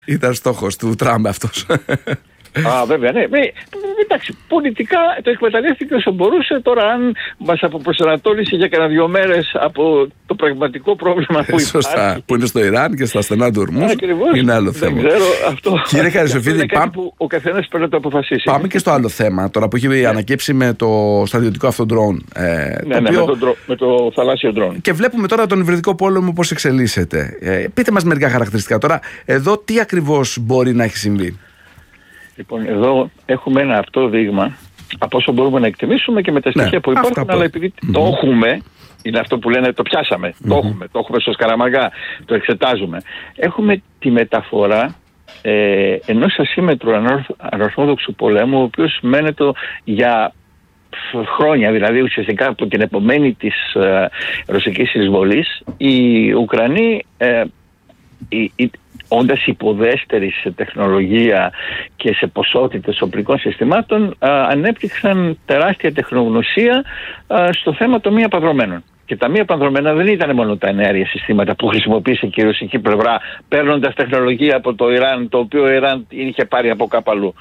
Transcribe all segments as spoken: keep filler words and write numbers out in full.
Ήταν στόχος του Τραμπ αυτός. Α, βέβαια, ναι. Εντάξει, πολιτικά το εκμεταλλεύτηκε όσο μπορούσε. Τώρα, αν μας αποπροσανατόλισε για κανένα δύο μέρες από το πραγματικό πρόβλημα που υπάρχει. Σωστά, που είναι στο Ιράν και στα στενά του Ορμούζ. Είναι άλλο θέμα. Δεν ξέρω αυτό. Κύριε Χαρισοφίδη, είναι κάτι που ο καθένας πρέπει να το αποφασίσει. Πάμε και στο άλλο θέμα. Τώρα που έχει ναι. ανακύψει με το στρατιωτικό αυτό ντρόν. Ε, ναι, το ναι, οποίο... με, το, με το θαλάσσιο ντρόν. Και βλέπουμε τώρα τον υβριδικό πόλεμο πώς εξελίσσεται. Ε, πείτε μας μερικά χαρακτηριστικά. Τώρα, εδώ τι ακριβώς μπορεί να έχει συμβεί. Λοιπόν, εδώ έχουμε ένα αυτό δείγμα από όσο μπορούμε να εκτιμήσουμε και με τα στοιχεία ναι, που υπάρχουν, αλλά επειδή mm-hmm. το έχουμε, είναι αυτό που λένε το πιάσαμε, mm-hmm. το έχουμε, το έχουμε στο Σκαραμαγκά, το εξετάζουμε. Έχουμε τη μεταφορά ε, ενός ασύμμετρου ανορθόδοξου πολέμου, ο οποίος μένεται για χρόνια, δηλαδή ουσιαστικά από την επομένη της ε, ρωσικής εισβολής, οι Ουκρανοί ε, οι, οι, όντας υποδέστεροι σε τεχνολογία και σε ποσότητες οπλικών συστημάτων, α, ανέπτυξαν τεράστια τεχνογνωσία α, στο θέμα των μη απανδρωμένων. Και τα μη απανδρωμένα δεν ήταν μόνο τα εναέρια συστήματα που χρησιμοποίησε και η ρωσική πλευρά, παίρνοντας τεχνολογία από το Ιράν, το οποίο ο Ιράν είχε πάρει από κάπου αλλού.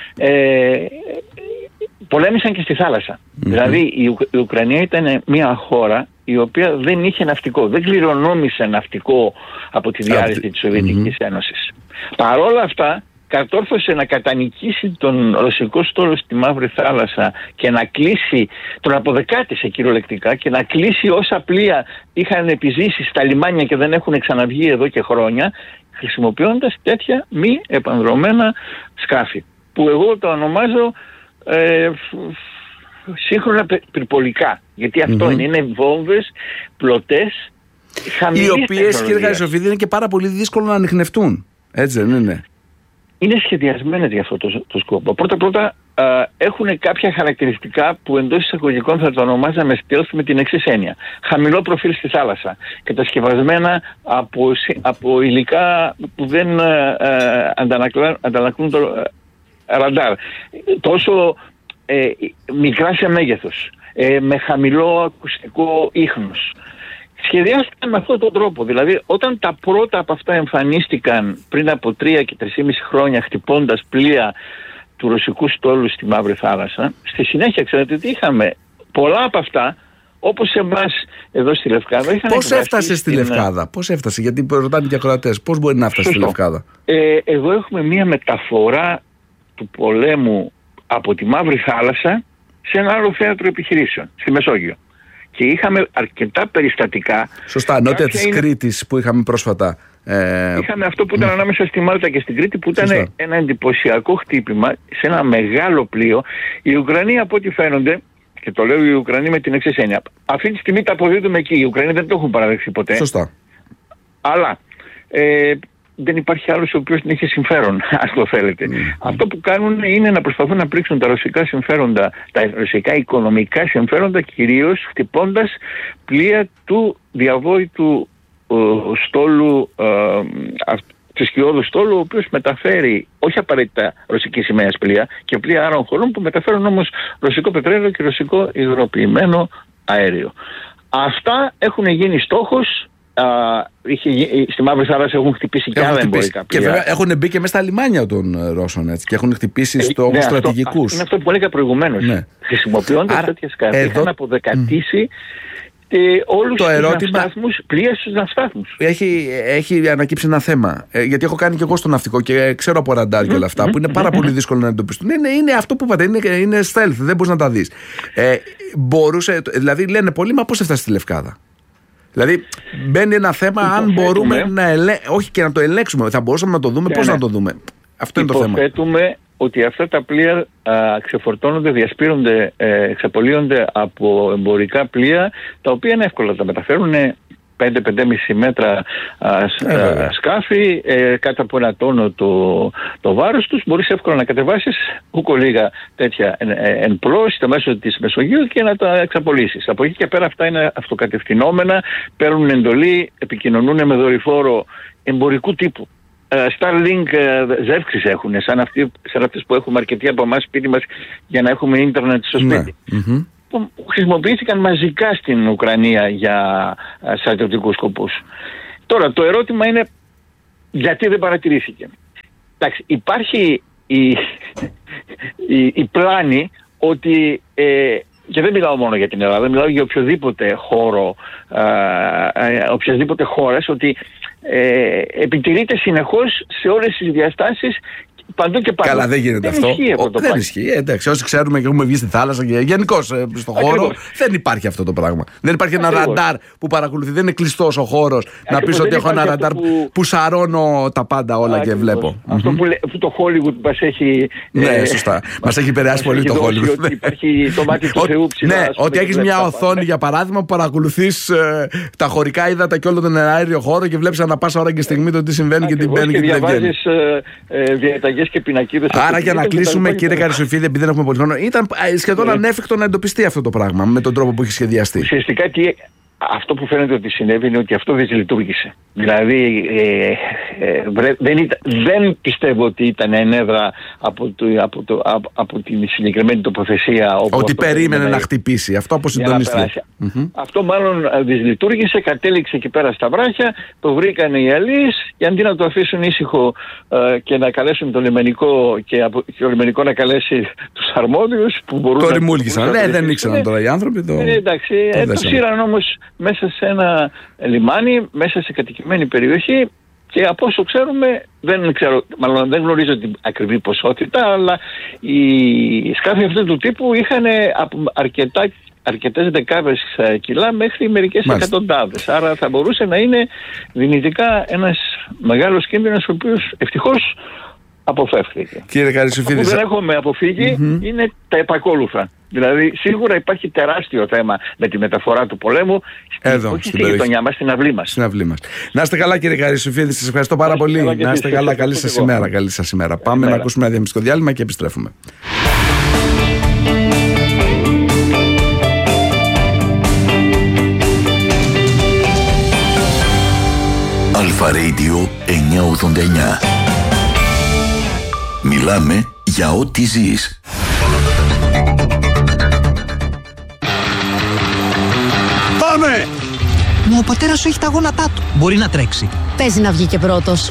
Ε, πολέμησαν και στη θάλασσα. Mm-hmm. Δηλαδή η, Ουκ, η Ουκρανία ήταν μια χώρα η οποία δεν είχε ναυτικό, δεν κληρονόμησε ναυτικό από τη διάρρηση της Σοβιετικής mm-hmm. Ένωσης. Παρόλα αυτά, κατόρθωσε να κατανικήσει τον ρωσικό στόλο στη Μαύρη Θάλασσα και να κλείσει, τον αποδεκάτησε κυριολεκτικά και να κλείσει όσα πλοία είχαν επιζήσει στα λιμάνια και δεν έχουν ξαναβγεί εδώ και χρόνια, χρησιμοποιώντας τέτοια μη επανδρωμένα σκάφη, που εγώ το ονομάζω ε, σύγχρονα πυρπολικά, γιατί αυτό mm-hmm. είναι, είναι βόμβες, πλωτές, χαμηλής οι οποίες, κύριε Χαρισοφίδη, είναι και πάρα πολύ δύσκολο να ανιχνευτούν. Έτσι δεν είναι? Είναι σχεδιασμένες για αυτό το, το σκοπό. Πρώτα-πρώτα έχουν κάποια χαρακτηριστικά που εντός εισαγωγικών θα το ονομάζαμε stealth με την εξής έννοια. Χαμηλό προφίλ στη θάλασσα, κατασκευασμένα από, από υλικά που δεν α, αντανακλά, αντανακλούν το α, ραντάρ. Τόσο ε, μικρά σε μέγεθος, ε, με χαμηλό ακουστικό ίχνος. Σχεδιάστηκαν με αυτόν τον τρόπο. Δηλαδή, όταν τα πρώτα από αυτά εμφανίστηκαν πριν από τρία και τρισήμιση χρόνια, χτυπώντας πλοία του ρωσικού στόλου στη Μαύρη Θάλασσα, στη συνέχεια, ξέρετε τι είχαμε? Πολλά από αυτά, όπως εμάς εδώ στη Λευκάδα. Πώς έφτασε στη στην... Λευκάδα, πώς έφτασε, γιατί ρωτάνε και ακροατές, πώς μπορεί να φτάσει στη Λευκάδα? Ε, εδώ έχουμε μία μεταφορά του πολέμου από τη Μαύρη Θάλασσα σε ένα άλλο θέατρο επιχειρήσεων, στη Μεσόγειο. Και είχαμε αρκετά περιστατικά. Σωστά, νότια της είναι... Κρήτης που είχαμε πρόσφατα. Ε... Είχαμε αυτό που ήταν mm. ανάμεσα στη Μάλτα και στην Κρήτη, που ήταν Σωστά. ένα εντυπωσιακό χτύπημα σε ένα μεγάλο πλοίο. Οι Ουκρανοί, από ό,τι φαίνονται, και το λέω οι Ουκρανοί με την εξής έννοια, αυτή τη στιγμή τα αποδίδουμε εκεί. Οι Ουκρανοί δεν το έχουν παραδεχθεί ποτέ. Σωστά. Αλλά ε, δεν υπάρχει άλλος ο οποίος δεν έχει συμφέρον, αν το θέλετε. Mm. Αυτό που κάνουν είναι να προσπαθούν να πρίξουν τα ρωσικά συμφέροντα, τα ρωσικά οικονομικά συμφέροντα, κυρίως χτυπώντας πλοία του διαβόητου ε, στόλου, ε, του σκιώδου στόλου, ο οποίος μεταφέρει όχι απαραίτητα ρωσική σημαία πλοία και πλοία άλλων χωρών που μεταφέρουν όμως ρωσικό πετρέλαιο και ρωσικό υγροποιημένο αέριο. Αυτά έχουν γίνει στόχος. Uh, είχε, στη Μαύρη Θάλασσα έχουν χτυπήσει και άλλα εμπορικά πλοία. Και βέβαια έχουν μπει και μέσα στα λιμάνια των Ρώσων, έτσι, και έχουν χτυπήσει στόχους ναι, στρατηγικούς. Αυτό, είναι αυτό που έλεγα προηγουμένως. Ναι. Χρησιμοποιώντας τέτοια σκάφη, εδώ... είχαν αποδεκατήσει mm. όλους το τους ερώτημα... ναυστάθμους, πλοία στους ναυστάθμους. Έχει, έχει ανακύψει ένα θέμα. Ε, γιατί έχω κάνει και εγώ στο ναυτικό και ξέρω από ραντάρ και όλα αυτά, mm. που είναι πάρα πολύ δύσκολο να εντοπιστούν. Είναι, είναι αυτό που είπατε, είναι, είναι stealth, δεν μπορείς να τα δεις. Ε, μπορούσε, δηλαδή λένε πολλοί, μα πώς έφτασε στη Λευκάδα? Δηλαδή μπαίνει ένα θέμα αν μπορούμε να ελέ... όχι και να το ελέγξουμε. Θα μπορούσαμε να το δούμε, πώς ναι. να το δούμε. Αυτό είναι το θέμα. Υποθέτουμε ότι αυτά τα πλοία α, ξεφορτώνονται, διασπείρονται, ε, εξαπολύονται από εμπορικά πλοία, τα οποία είναι εύκολα να τα μεταφέρουν πέντε με πέντε κόμμα πέντε μέτρα α, ε, σκάφη, ε, κάτω από ένα τόνο το, το βάρος τους. Μπορείς εύκολα να κατεβάσεις ούκο λίγα τέτοια εν, εν πλώς στο μέσο της Μεσογείου και να τα εξαπολύσεις. Από εκεί και πέρα αυτά είναι αυτοκατευθυνόμενα, παίρνουν εντολή, επικοινωνούν με δορυφόρο εμπορικού τύπου. Starlink ζεύξεις έχουν, σαν, αυτή, σαν αυτές που έχουμε αρκετοί από εμάς σπίτι μας για να έχουμε ίντερνετ στο σπίτι. Ναι. Mm-hmm. Χρησιμοποιήθηκαν μαζικά στην Ουκρανία για στρατιωτικούς σκοπούς. Τώρα το ερώτημα είναι γιατί δεν παρατηρήθηκε. εντάξει, υπάρχει η, η, η πλάνη ότι, ε, και δεν μιλάω μόνο για την Ελλάδα, μιλάω για οποιοδήποτε χώρο, ε, οποιασδήποτε χώρες, ότι ε, επιτηρείται συνεχώς σε όλες τις διαστάσεις, παντού και παντού. Καλά, δεν γίνεται δεν αυτό. Ισχύει αυτό Ο, το δεν ισχύει. Εντάξει, όσοι ξέρουμε και έχουμε βγει στη θάλασσα και γενικώς ε, στον χώρο, δεν υπάρχει αυτό το πράγμα. Δεν υπάρχει ένα Ακριβώς. ραντάρ που παρακολουθεί. Δεν είναι κλειστός ο χώρος να πεις ότι έχω ένα ραντάρ που... που σαρώνω τα πάντα όλα. Ακριβώς. Και βλέπω. Αυτό mm-hmm. που, λέ, που το Hollywood μας έχει. Ναι, ε, σωστά. Μας έχει επηρεάσει πολύ το Hollywood. Ότι υπάρχει το μάτι του Θεού ψηλά. Ναι, ότι έχεις μια οθόνη για παράδειγμα που παρακολουθείς ε, τα χωρικά ύδατα και όλο τον αέριο χώρο και βλέπεις ανά πάσα ώρα και στιγμή το τι συμβαίνει και τι μπαίνει και τι δεν βγαίνει. Διαβάζεις διαταγές και πινακίδες. Άρα για να κλείσουμε, κύριε Καρυσοφίδη, επειδή δεν έχουμε πολύ χρόνο, ήταν σχεδόν ανέφικτο να εντοπιστεί αυτό το πράγμα με τον τρόπο που έχει σχεδιαστεί. Ουσιαστικά τι, αυτό που φαίνεται ότι συνέβη είναι ότι αυτό δεν λειτουργήσε. Δηλαδή ε, ε, δεν, ήταν, δεν πιστεύω ότι ήταν ενέδρα από, το, από, το, από, από την συγκεκριμένη τοποθεσία. Ότι περίμενε να, να χτυπήσει. Αυτό αποσυντονίστηκε. Mm-hmm. Αυτό μάλλον δυσλειτουργήσε, κατέληξε εκεί πέρα στα βράχια, το βρήκανε οι αλείς και αντί να το αφήσουν ήσυχο ε, και να καλέσουν το λιμενικό και, απο, και ο λιμενικό να καλέσει τους αρμόδιους που μπορούν το να... Το ρημούλγησαν. Ναι, δεν ήξεραν τώρα οι άνθρωποι. Το... Ε, εντάξει, το, ε, το σύραν όμως μέσα σε ένα λιμάνι, μέσα σε κατοικημένη περιοχή και από όσο ξέρουμε, δεν, ξέρω, μάλλον δεν γνωρίζω την ακριβή ποσότητα, αλλά οι σκάφη αυτού του τύπου είχαν αρκετά, αρκετές δεκάδες κιλά μέχρι μερικές εκατοντάδες. Άρα θα μπορούσε να είναι δυνητικά ένας μεγάλος κίνδυνος, ο οποίος ευτυχώς αποφεύθηκε. Κύριε Καρυσοφίδη, αυτό που δεν έχουμε αποφύγει mm-hmm. είναι τα επακόλουθα. Δηλαδή, σίγουρα υπάρχει τεράστιο θέμα με τη μεταφορά του πολέμου εδώ, όχι στη γειτονιά μας, στην αυλή μας. Στην αυλή μας. Να είστε καλά, κύριε Καρυσοφίδη, σας ευχαριστώ πάρα πολύ. Να είστε καλά, καλή σας ημέρα. Καλή σας ημέρα. Πάμε να ακούσουμε ένα διαφημιστικό διάλειμμα και επιστρέφουμε. Αλφα Radio εννιακόσια ογδόντα εννιά. Μιλάμε για ό,τι ζεις. Πάμε! Μα ο πατέρας σου έχει τα γόνατά του. Μπορεί να τρέξει. Παίζει να βγει και πρώτος.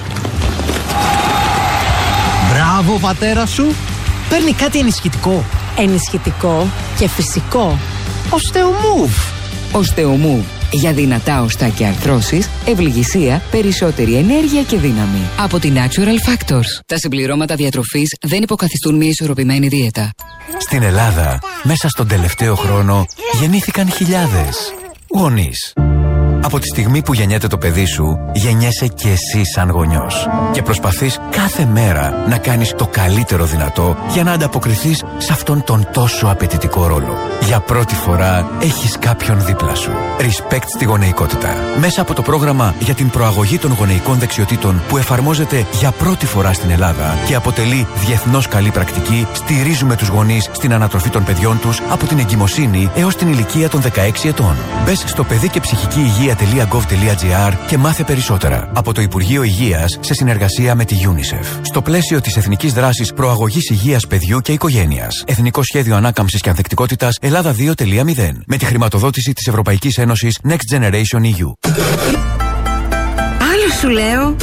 Μπράβο, πατέρα σου. Παίρνει κάτι ενισχυτικό. Ενισχυτικό και φυσικό. Οστεομούβ. Οστεομούβ. Για δυνατά οστά και αρθρώσεις, ευληγησία, περισσότερη ενέργεια και δύναμη. Από την Natural Factors. Τα συμπληρώματα διατροφής δεν υποκαθιστούν μια ισορροπημένη δίαιτα. Στην Ελλάδα, μέσα στον τελευταίο χρόνο, γεννήθηκαν χιλιάδες γονείς. Από τη στιγμή που γεννιέται το παιδί σου, γεννιέσαι και εσύ σαν γονιός. Και προσπαθείς κάθε μέρα να κάνεις το καλύτερο δυνατό για να ανταποκριθείς σε αυτόν τον τόσο απαιτητικό ρόλο. Για πρώτη φορά έχεις κάποιον δίπλα σου. Respect στη γονεϊκότητα. Μέσα από το πρόγραμμα για την προαγωγή των γονεϊκών δεξιοτήτων που εφαρμόζεται για πρώτη φορά στην Ελλάδα και αποτελεί διεθνώς καλή πρακτική, στηρίζουμε τους γονείς στην ανατροφή των παιδιών τους από την εγκυμοσύνη έως την ηλικία των δεκαέξι ετών. Μπες στο παιδί και ψυχική υγεία .gov.gr και μάθε περισσότερα από το Υπουργείο Υγείας σε συνεργασία με τη UNICEF. Στο πλαίσιο της Εθνικής Δράσης Προαγωγής Υγείας Παιδιού και Οικογένειας. Εθνικό Σχέδιο Ανάκαμψης και Ανθεκτικότητας Ελλάδα δύο κόμμα μηδέν. Με τη χρηματοδότηση της Ευρωπαϊκής Ένωσης Next Generation ι γιου. Άλλο σου λέω.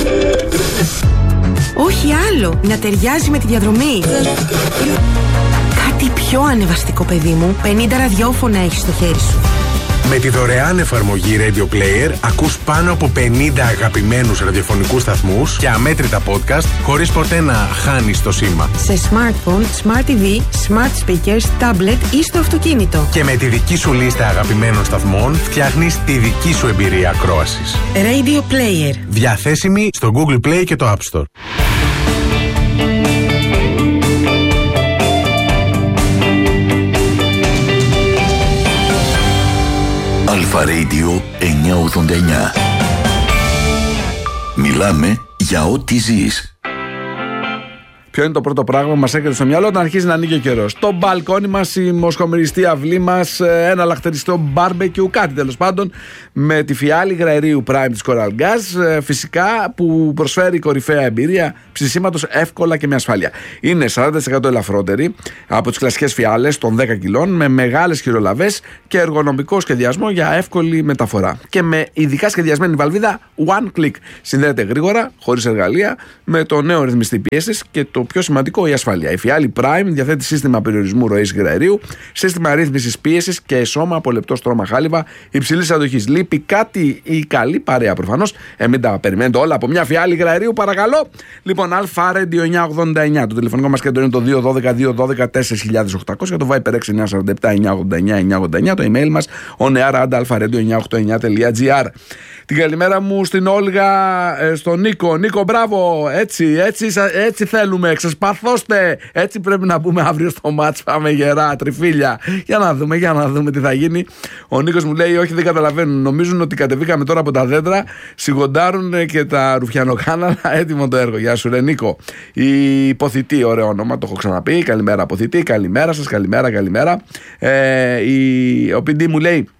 Όχι άλλο. Να ταιριάζει με τη διαδρομή. Κάτι πιο ανεβαστικό, παιδί μου. πενήντα ραδιόφωνα έχεις στο χέρι σου. Με τη δωρεάν εφαρμογή Radio Player ακούς πάνω από πενήντα αγαπημένους ραδιοφωνικούς σταθμούς και αμέτρητα podcast χωρίς ποτέ να χάνεις το σήμα. Σε smartphone, smart τι βι, smart speakers, tablet ή στο αυτοκίνητο. Και με τη δική σου λίστα αγαπημένων σταθμών φτιάχνεις τη δική σου εμπειρία ακρόασης. Radio Player. Διαθέσιμη στο Google Play και το App Store. Αλφα Radio εννιακόσια ογδόντα εννιά. Μιλάμε για ό,τι ζεις. Ποιο είναι το πρώτο πράγμα που μας έρχεται στο μυαλό όταν αρχίζει να ανοίγει ο καιρός? Το μπαλκόνι μας, η μοσχομυριστή αυλή μας, ένα λαχτεριστό μπάρμπεκιου, κάτι τέλος πάντων, με τη φιάλη γραερίου Prime της Coral Gas, φυσικά, που προσφέρει κορυφαία εμπειρία ψησίματος εύκολα και με ασφάλεια. Είναι σαράντα τοις εκατό ελαφρότερη από τις κλασικές φιάλες των δέκα κιλών, με μεγάλες χειρολαβές και εργονομικό σχεδιασμό για εύκολη μεταφορά. Και με ειδικά σχεδιασμένη βαλβίδα One Click. Συνδέεται γρήγορα, χωρίς εργαλεία, με το νέο ρυθμιστή πίεσης και το πιο σημαντικό, η ασφάλεια. Η φιάλη Prime διαθέτει σύστημα περιορισμού ροής γραερίου, σύστημα ρύθμισης πίεσης και σώμα από λεπτό στρώμα χάλιβα υψηλής αντοχής. Λείπει κάτι η καλή παρέα προφανώς. Ε, μην τα περιμένετε όλα από μια φιάλη γραερίου, παρακαλώ. Λοιπόν, Αλφα Radio εννιακόσια ογδόντα εννιά. Το τηλεφωνικό μας κέντρο είναι το δύο ένα δύο δύο ένα δύο τέσσερα χιλιάδες οκτακόσια. Το Viper έξι εννιά τέσσερα επτά εννιά ογδόντα εννιά εννιά ογδόντα εννιά. Το email μας oneair@alpharadio εννιακόσια ογδόντα εννιά τελεία τζι άρ. Την καλημέρα μου στην Όλγα, ε, στον Νίκο. Νίκο, μπράβο. Έτσι, έτσι, έτσι θέλουμε. Ξεσπαθώστε. Έτσι πρέπει να πούμε αύριο στο μάτς. Πάμε γερά, τριφύλια. Για να δούμε, για να δούμε τι θα γίνει. Ο Νίκος μου λέει: όχι, δεν καταλαβαίνουν. Νομίζουν ότι κατεβήκαμε τώρα από τα δέντρα, σιγοντάρουν και τα ρουφιανοκάναλα. Έτοιμο το έργο. Γεια σου, ρε Νίκο. Η Υποθητή, ωραίο όνομα, το έχω ξαναπεί. Καλημέρα, Αποθητή. Καλημέρα σας, καλημέρα, καλημέρα. Ε, η, ο Πιντι μου λέει: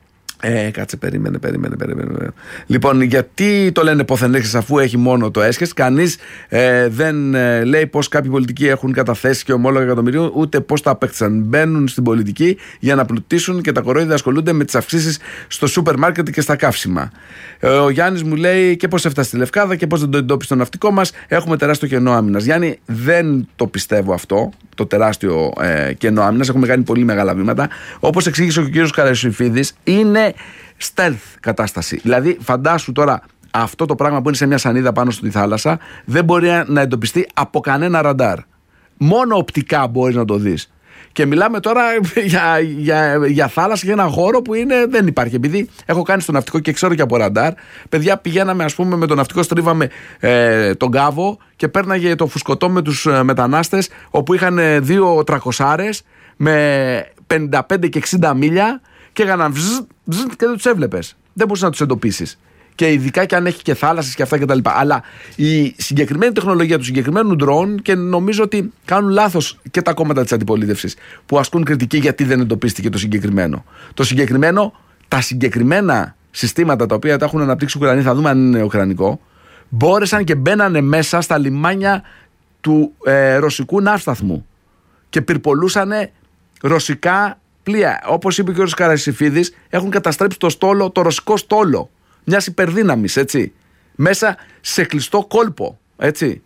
Ε, κάτσε, περίμενε, περίμενε, περίμενε. Λοιπόν, γιατί το λένε ποθενέξεις αφού έχει μόνο το έσχες? Κανείς ε, δεν ε, λέει πως κάποιοι πολιτικοί έχουν καταθέσει και ομόλογα εκατομμυρίων, ούτε πως τα απέκτησαν. Μπαίνουν στην πολιτική για να πλουτίσουν και τα κορόιδια ασχολούνται με τις αυξήσεις στο σούπερ μάρκετ και στα καύσιμα. Ε, ο Γιάννης μου λέει: και πώς έφτασε στη Λευκάδα και πώς δεν το εντόπισε το ναυτικό μας? Έχουμε τεράστιο κενό άμυνας. Γιάννη, δεν το πιστεύω αυτό, το τεράστιο ε, κενό άμυνας. Έχουμε κάνει πολύ μεγάλα βήματα. Όπως εξήγησε ο κύριος Καρασιφίδης, είναι stealth κατάσταση. Δηλαδή, φαντάσου τώρα αυτό το πράγμα που είναι σε μια σανίδα πάνω στη θάλασσα, δεν μπορεί να εντοπιστεί από κανένα ραντάρ. Μόνο οπτικά μπορείς να το δεις. Και μιλάμε τώρα για, για, για θάλασσα, για ένα χώρο που είναι, δεν υπάρχει. Επειδή έχω κάνει στο ναυτικό και ξέρω και από ραντάρ, παιδιά, πηγαίναμε, ας πούμε, με το ναυτικό, στρίβαμε ε, τον κάβο και πέρναγε το φουσκωτό με τους ε, μετανάστες, όπου είχαν ε, δύο τρακοσάρες με πενήντα πέντε και εξήντα μίλια και έκαναν βζζ, βζζ, και δεν τους έβλεπες. Δεν μπορούσες να τους εντοπίσεις. Και ειδικά και αν έχει και θάλασσες και αυτά κτλ. Αλλά η συγκεκριμένη τεχνολογία του συγκεκριμένου drone, και νομίζω ότι κάνουν λάθος και τα κόμματα της αντιπολίτευσης που ασκούν κριτική γιατί δεν εντοπίστηκε το συγκεκριμένο. Το συγκεκριμένο, τα συγκεκριμένα συστήματα τα οποία τα έχουν αναπτύξει οι Ουκρανοί, θα δούμε αν είναι ουκρανικό, μπόρεσαν και μπαίνανε μέσα στα λιμάνια του ε, ρωσικού ναύσταθμου και πυρπολούσανε ρωσικά πλοία. Όπως είπε και ο Καρασιφίδης, έχουν καταστρέψει το στόλο, το ρωσικό στόλο μιας υπερδύναμης, έτσι, μέσα σε κλειστό κόλπο, έτσι,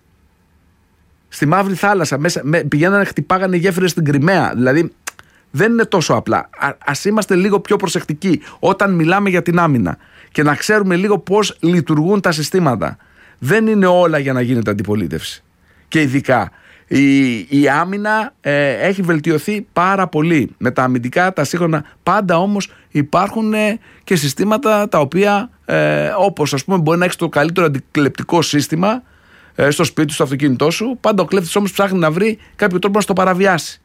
στη Μαύρη Θάλασσα, μέσα, με, πηγαίνανε, χτυπάγανε γέφυρες στην Κριμαία. Δηλαδή δεν είναι τόσο απλά. Α, ας είμαστε λίγο πιο προσεκτικοί όταν μιλάμε για την άμυνα και να ξέρουμε λίγο πώς λειτουργούν τα συστήματα. Δεν είναι όλα για να γίνεται αντιπολίτευση. Και ειδικά η, η άμυνα ε, έχει βελτιωθεί πάρα πολύ με τα αμυντικά, τα σύγχρονα. Πάντα όμως υπάρχουν ε, και συστήματα τα οποία ε, όπως, ας πούμε, μπορεί να έχεις το καλύτερο αντικλεπτικό σύστημα ε, στο σπίτι σου, στο αυτοκίνητό σου. Πάντα ο κλέφτης όμως ψάχνει να βρει κάποιο τρόπο να στο παραβιάσει.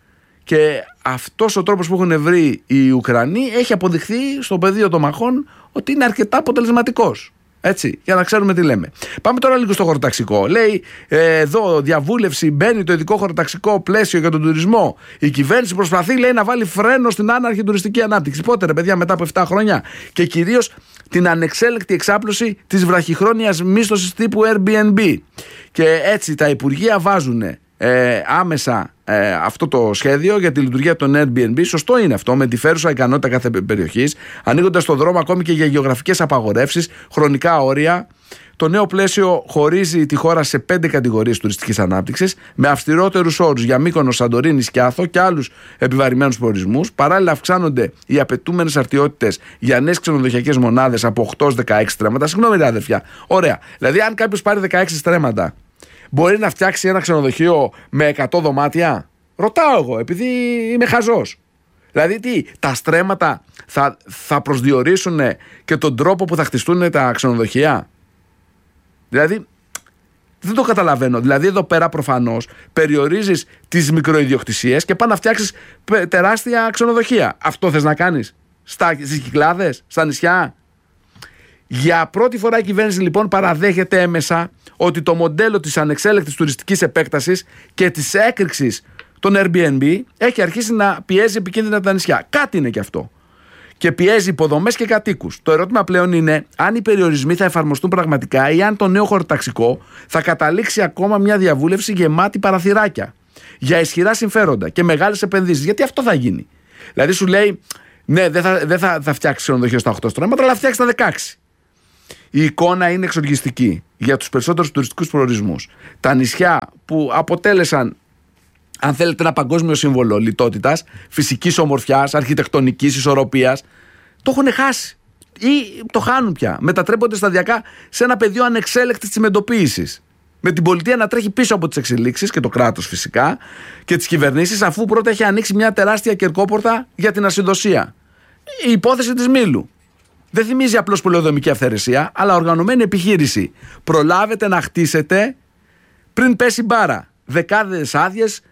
Και αυτός ο τρόπος που έχουν βρει οι Ουκρανοί έχει αποδειχθεί στο πεδίο των μαχών ότι είναι αρκετά αποτελεσματικός. Έτσι, για να ξέρουμε τι λέμε. Πάμε τώρα λίγο στο χωροταξικό. Λέει ε, εδώ διαβούλευση, μπαίνει το ειδικό χωροταξικό πλαίσιο για τον τουρισμό. Η κυβέρνηση προσπαθεί, λέει, να βάλει φρένο στην άναρχη τουριστική ανάπτυξη. Πότε, ρε παιδιά, μετά από επτά χρόνια? Και κυρίως την ανεξέλεκτη εξάπλωση της βραχυχρόνιας μίσθωσης τύπου Airbnb. Και έτσι τα υπουργεία βάζουν ε, άμεσα ε, αυτό το σχέδιο για τη λειτουργία των Airbnb. Σωστό είναι αυτό, με τη φέρουσα ικανότητα κάθε περιοχής, ανοίγοντας το δρόμο ακόμη και για γεωγραφικές απαγορεύσεις, χρονικά όρια. Το νέο πλαίσιο χωρίζει τη χώρα σε πέντε κατηγορίες τουριστικής ανάπτυξης, με αυστηρότερους όρους για Μύκονο, Σαντορίνη, Σκιάθο και άλλους επιβαρημένους προορισμούς. Παράλληλα, αυξάνονται οι απαιτούμενες αρτιότητες για νέες ξενοδοχειακές μονάδες από οκτώ έως δεκαέξι στρέμματα. Συγγνώμη, ρε αδερφιά. Ωραία. Δηλαδή, αν κάποιος πάρει δεκαέξι στρέμματα, μπορεί να φτιάξει ένα ξενοδοχείο με εκατό δωμάτια? Ρωτάω εγώ, επειδή είμαι χαζός. Δηλαδή τι, τα στρέμματα θα, θα προσδιορίσουν και τον τρόπο που θα χτιστούν τα ξενοδοχεία? Δηλαδή δεν το καταλαβαίνω. Δηλαδή εδώ πέρα προφανώς περιορίζεις τις μικροϊδιοκτησίες και πάνε να φτιάξεις τεράστια ξενοδοχεία. Αυτό θες να κάνεις στις Κυκλάδες, στα νησιά? Για πρώτη φορά η κυβέρνηση λοιπόν παραδέχεται έμεσα ότι το μοντέλο της ανεξέλεγκτης τουριστικής επέκτασης και της έκρηξης των Airbnb έχει αρχίσει να πιέζει επικίνδυνα τα νησιά. Κάτι είναι και αυτό. Και πιέζει υποδομές και κατοίκους. Το ερώτημα πλέον είναι αν οι περιορισμοί θα εφαρμοστούν πραγματικά ή αν το νέο χωροταξικό θα καταλήξει ακόμα μια διαβούλευση γεμάτη παραθυράκια για ισχυρά συμφέροντα και μεγάλες επενδύσεις. Γιατί αυτό θα γίνει. Δηλαδή σου λέει, ναι, δεν θα, δεν θα, θα φτιάξει ξενοδοχείο στα οκτώ στρώματα, αλλά θα φτιάξει στα δεκαέξι. Η εικόνα είναι εξοργιστική για τους περισσότερους τουριστικούς προορισμούς. Τα νησιά που αποτέλεσαν, αν θέλετε, ένα παγκόσμιο σύμβολο λιτότητας, φυσικής ομορφιάς, αρχιτεκτονικής ισορροπίας, το έχουν χάσει ή το χάνουν πια. Μετατρέπονται σταδιακά σε ένα πεδίο ανεξέλεκτης τσιμεντοποίησης. Με την πολιτεία να τρέχει πίσω από τις εξελίξεις και το κράτος φυσικά και τις κυβερνήσεις, αφού πρώτα έχει ανοίξει μια τεράστια κερκόπορτα για την ασυδοσία. Η υπόθεση της Μήλου. Δεν θυμίζει απλώς πολεοδομική αυθαιρεσία, αλλά οργανωμένη επιχείρηση. Προλάβετε να χτίσετε πριν πέσει μπάρα. Δεκάδες άδειες,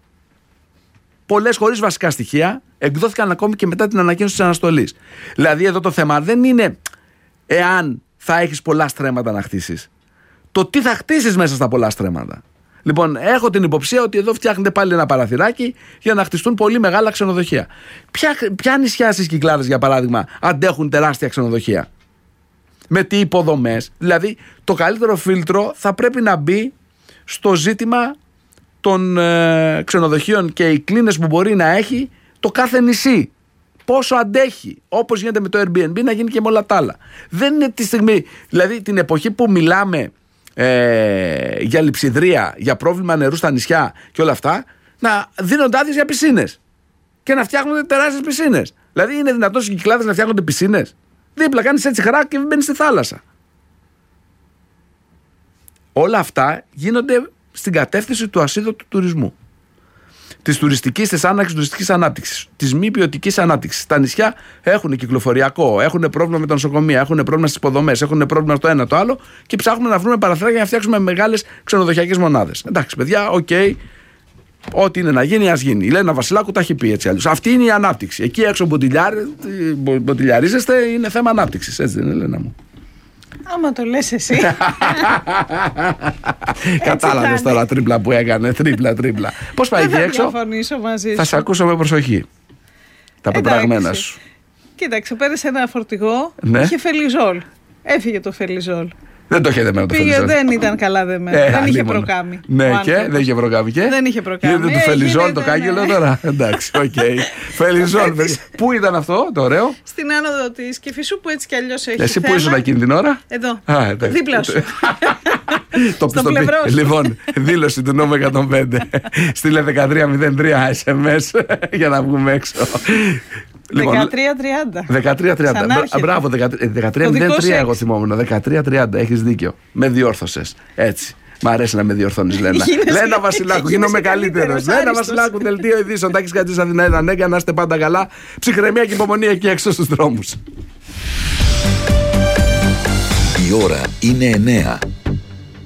πολλές χωρίς βασικά στοιχεία, εκδόθηκαν ακόμη και μετά την ανακοίνωση της αναστολής. Δηλαδή εδώ το θέμα δεν είναι εάν θα έχεις πολλά στρέμματα να χτίσεις. Το τι θα χτίσεις μέσα στα πολλά στρέμματα. Λοιπόν, έχω την υποψία ότι εδώ φτιάχνετε πάλι ένα παραθυράκι για να χτιστούν πολύ μεγάλα ξενοδοχεία. Ποια, ποια νησιά στις Κυκλάδες, για παράδειγμα, αντέχουν τεράστια ξενοδοχεία? Με τι υποδομές? Δηλαδή, το καλύτερο φίλτρο θα πρέπει να μπει στο ζήτημα των ε, ξενοδοχείων και οι κλίνες που μπορεί να έχει το κάθε νησί. Πόσο αντέχει, όπως γίνεται με το Airbnb, να γίνει και με όλα τα άλλα. Δεν είναι τη στιγμή, δηλαδή την εποχή που μιλάμε ε, για λειψιδρία, για πρόβλημα νερού στα νησιά και όλα αυτά, να δίνονται άδειες για πισίνες και να φτιάχνονται τεράστιες πισίνες. Δηλαδή είναι δυνατόν στις Κυκλάδες να φτιάχνονται πισίνες? Δίπλα κάνεις έτσι χαρά και μπαίνεις στη θάλασσα. Όλα αυτά γίνονται στην κατεύθυνση του ασίδωτου τουρισμού. Της τουριστικής, της άναξης τουριστικής ανάπτυξης, της μη ποιοτικής ανάπτυξης. Τα νησιά έχουν κυκλοφοριακό, έχουν πρόβλημα με τα νοσοκομεία, έχουν πρόβλημα στις υποδομές, έχουν πρόβλημα στο ένα το άλλο και ψάχνουμε να βρούμε παραθυράκια για να φτιάξουμε μεγάλες ξενοδοχειακές μονάδες. Εντάξει, παιδιά, οκ, okay, ό,τι είναι να γίνει, ας γίνει. Η Λένα Βασιλάκου τα έχει πει έτσι αλλιώς. Αυτή είναι η ανάπτυξη. Εκεί έξω μποτιλιαρίζεστε, είναι θέμα ανάπτυξης. Έτσι δεν είναι, Λένα μου? Άμα το λες εσύ. Κατάλαβες τώρα τρίπλα που έκανε. Τρίπλα, τρίπλα. Πώς πάει εκεί έξω? Θα διαφωνήσω μαζί σου. Θα σε ακούσω με προσοχή. Τα πετραγμένα σου. Κοίταξε, πέρασε ένα φορτηγό. Ναι. Είχε φελιζόλ. Έφυγε το φελιζόλ. Δεν το είχε δεμένο το φελιζόλ. Δεν ήταν καλά δεμένο. Ε, δεν είχε προκάμει. Ναι, και δεν είχε προκάμει. Και δεν είχε προκάμει. Είδε το φελιζόλ το κάγκελο τώρα. Εντάξει, οκ. Φελιζόλ. Πού ήταν αυτό το ωραίο? Στην άνοδο της Κηφισού που έτσι κι αλλιώς έχει. Εσύ πού ήσουν εκείνη την ώρα? Εδώ. Δίπλα σου. Το πλευρό σου. Λοιπόν, δήλωση του νόμου εκατόν πέντε. Στείλε δεκατρία μηδέν τρία ες εμ ες για να βγούμε έξω. δεκατρία τριάντα. δεκατρία τριάντα. Μπράβο, δεκατρία μηδέν τρία εγώ θυμόμουν. δεκατρία τριάντα, έχεις δίκιο. Με διόρθωσες. Έτσι. Μ' αρέσει να με διορθώνεις, Λένα. Λένα Βασιλάκου, γίνομαι καλύτερος. Λένα Βασιλάκου, δελτίο ειδήσεων. Τάκης Κατζής, Αθηνά, Ανέγκα, να είστε πάντα καλά. Ψυχραιμία και υπομονή εκεί έξω στους δρόμους. Η ώρα είναι εννέα.